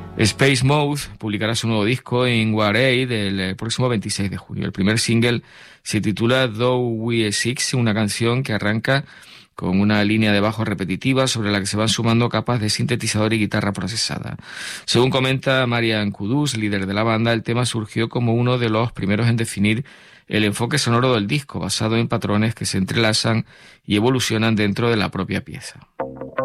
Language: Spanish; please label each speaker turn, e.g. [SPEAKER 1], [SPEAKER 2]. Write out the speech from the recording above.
[SPEAKER 1] Space Mode publicará su nuevo disco en War Aid el próximo 26 de junio. El primer single se titula Though We Six, una canción que arranca con una línea de bajo repetitiva sobre la que se van sumando capas de sintetizador y guitarra procesada. Según comenta Marian Kudus, líder de la banda, el tema surgió como uno de los primeros en definir el enfoque sonoro del disco, basado en patrones que se entrelazan y evolucionan dentro de la propia pieza.